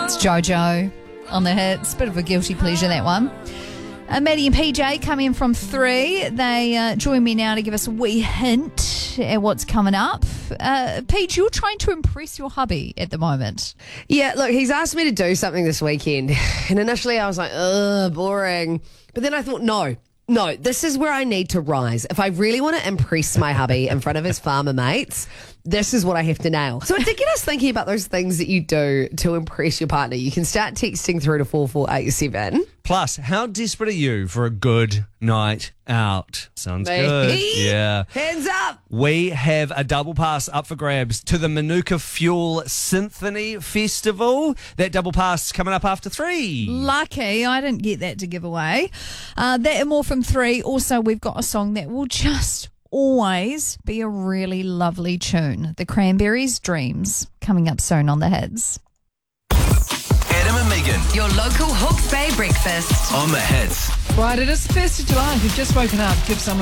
It's JoJo on the hits. Bit of a guilty pleasure, that one. Maddie and PJ come in from 3. They join me now to give us a wee hint at what's coming up. Peach, you're trying to impress your hubby at the moment. Yeah, look, he's asked me to do something this weekend. And initially I was like, ugh, boring. But then I thought, no, this is where I need to rise. If I really want to impress my hubby in front of his farmer mates, this is what I have to nail. So it did get us thinking about those things that you do to impress your partner. You can start texting through to 4487. Plus, how desperate are you for a good night out? Sounds good. Yeah. Hands up. We have a double pass up for grabs to the Manuka Fuel Symphony Festival. That double pass coming up after 3. Lucky, I didn't get that to give away. That and more from 3. Also, we've got a song that will just always be a really lovely tune. The Cranberries' Dreams, coming up soon on the hits. Adam and Megan Your local Hawke's Bay breakfast. on the hits. Right, it is the 1st of July. If you've just woken up, give someone